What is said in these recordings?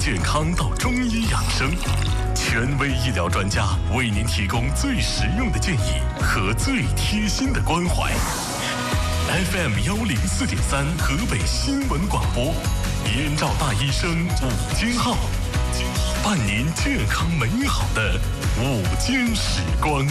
健康到中医养生，权威医疗专家为您提供最实用的建议和最贴心的关怀。FM104.3河北新闻广播，燕赵大医生午间号，伴您健康美好的午间时光。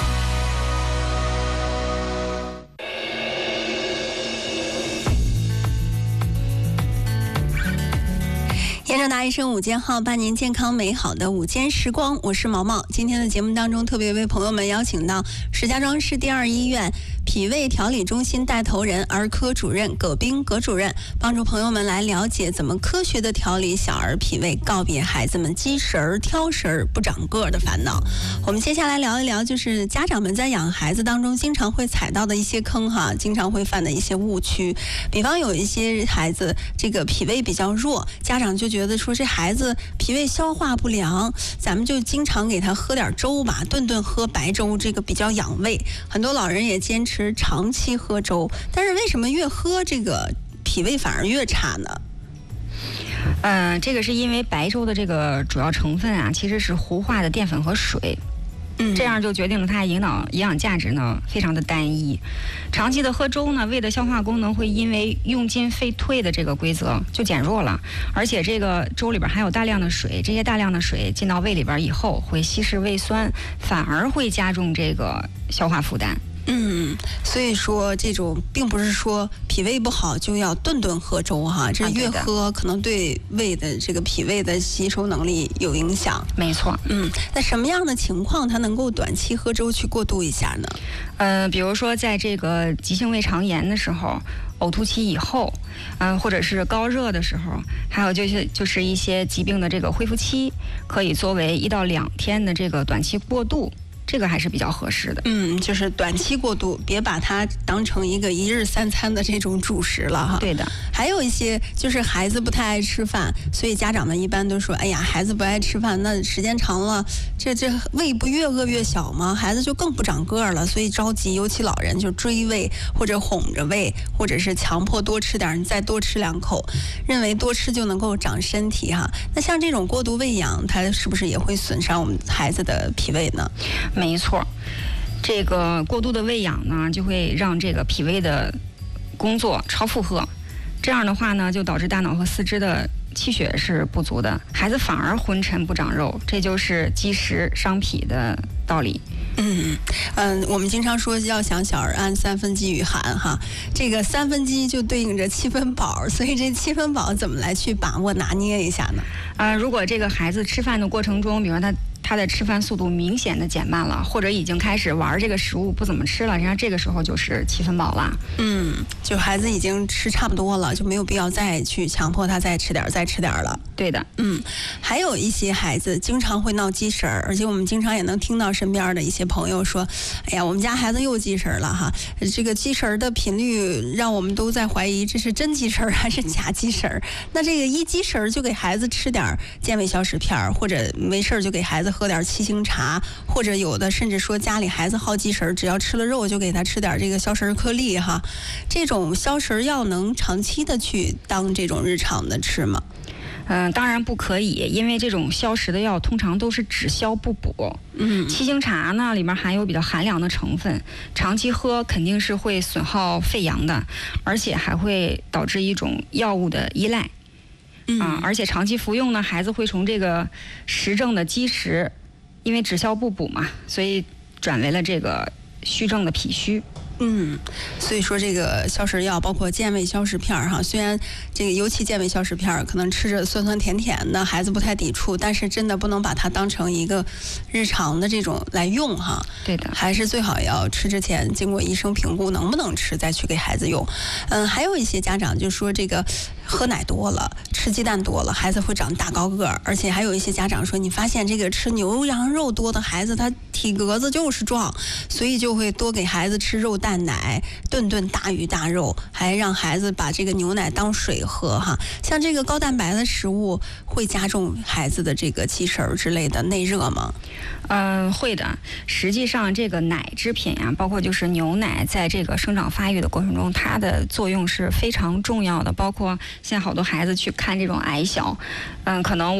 燕赵大医生午间号，伴您健康美好的午间时光，我是毛毛。今天的节目当中，特别为朋友们邀请到石家庄市第2医院脾胃调理中心带头人、儿科主任葛斌葛主任，帮助朋友们来了解怎么科学的调理小儿脾胃，告别孩子们积食儿、挑食儿、不长个儿的烦恼。我们接下来聊一聊，就是家长们在养孩子当中经常会踩到的一些坑哈，经常会犯的一些误区。比方有一些孩子这个脾胃比较弱，家长就觉得说这孩子脾胃消化不良，咱们就经常给他喝点粥吧，顿顿喝白粥，这个比较养胃。很多老人也坚持长期喝粥，但是为什么越喝这个脾胃反而越差呢？ 这个是因为白粥的这个主要成分啊，其实是糊化的淀粉和水。这样就决定了它营养价值呢非常的单一。长期的喝粥呢，胃的消化功能会因为用进废退的这个规则就减弱了，而且这个粥里边含有大量的水，这些大量的水进到胃里边以后会稀释胃酸，反而会加重这个消化负担。 所以说这种并不是说脾胃不好就要顿顿喝粥哈，这越喝可能对胃的这个脾胃的吸收能力有影响。 没错。 那什么样的情况它能够短期喝粥去过渡一下呢？比如说在这个急性胃肠炎的时候，呕吐期以后，或者是高热的时候，还有就是一些疾病的这个恢复期，可以作为1到2天的这个短期过渡。这个还是比较合适的。 就是短期过渡，别把它当成一个1日3餐的这种主食了哈。 对的。 还有一些就是孩子不太爱吃饭，所以家长们一般都说，哎呀，孩子不爱吃饭，那时间长了，这胃不越饿越小吗？孩子就更不长个儿了，所以着急，尤其老人就追喂或者哄着喂，或者是强迫多吃点，你再多吃2口，认为多吃就能够长身体哈。那像这种过度喂养，它是不是也会损伤我们孩子的脾胃呢？ 没错，这个过度的喂养呢，就会让这个脾胃的工作超负荷，这样的话呢，就导致大脑和四肢的气血是不足的，孩子反而昏沉不长肉，这就是积食伤脾的道理。 我们经常说要想小儿安，3分饥与寒哈，这个3分饥就对应着7分饱，所以这7分饱怎么来去把握拿捏一下呢？ 如果这个孩子吃饭的过程中，比如说他的吃饭速度明显的减慢了，或者已经开始玩这个食物不怎么吃了，然后这个时候就是7分饱了。 就孩子已经吃差不多了，就没有必要再去强迫他再吃点了。 对的。 还有一些孩子经常会闹积食儿，而且我们经常也能听到身边的一些朋友说，哎呀，我们家孩子又积食儿了哈，这个积食儿的频率让我们都在怀疑这是真积食儿还是假积食儿。那这个一积食儿就给孩子吃点健胃消食片，或者没事就给孩子喝点7星茶，或者有的甚至说家里孩子好积食，只要吃了肉就给他吃点这个消食颗粒哈。这种消食药能长期的去当这种日常的吃吗？ 当然不可以，因为这种消食的药通常都是只消不补。7星茶呢里面含有比较寒凉的成分，长期喝肯定是会损耗肺阳的，而且还会导致一种药物的依赖。而且长期服用呢，孩子会从这个实证的积食，因为只消不补嘛，所以转为了这个虚症的脾虚。 所以说这个消食药包括健胃消食片哈，虽然这个尤其健胃消食片可能吃着酸酸甜甜的，孩子不太抵触，但是真的不能把它当成一个日常的这种来用哈。 对的， 还是最好要吃之前经过医生评估能不能吃再去给孩子用。还有一些家长就说这个喝奶多了，吃鸡蛋多了，孩子会长大高个儿，而且还有一些家长说，你发现这个吃牛羊肉多的孩子他体格子就是壮，所以就会多给孩子吃肉蛋奶，顿顿大鱼大肉，还让孩子把这个牛奶当水喝哈。像这个高蛋白的食物会加重孩子的这个积食之类的内热吗？ 会的。实际上这个奶制品啊，包括就是牛奶，在这个生长发育的过程中，它的作用是非常重要的。包括现在好多孩子去看这种矮小，可能